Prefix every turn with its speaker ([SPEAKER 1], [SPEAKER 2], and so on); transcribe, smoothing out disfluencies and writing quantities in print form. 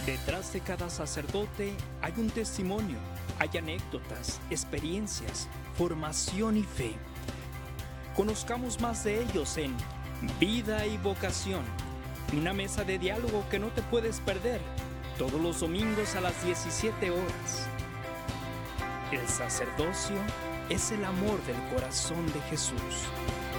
[SPEAKER 1] Detrás de cada sacerdote hay un testimonio, hay anécdotas, experiencias, formación y fe. Conozcamos más de ellos en Vida y Vocación, una mesa de diálogo que no te puedes perder, todos los domingos a las 17 horas. El sacerdocio es el amor del corazón de Jesús.